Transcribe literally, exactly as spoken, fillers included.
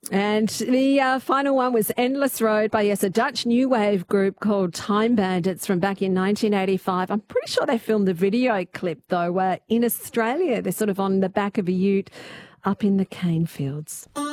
And the uh, final one was Endless Road by, yes, a Dutch new wave group called Time Bandits from back in nineteen eighty-five. I'm pretty sure they filmed the video clip, though, uh, in Australia. They're sort of on the back of a ute up in the cane fields.